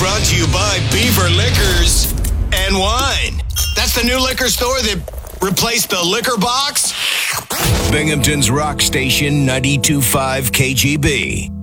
brought to you by Beaver Liquors and Wine. That's the new liquor store that replaced the liquor box. Binghamton's Rock Station 92.5 KGB.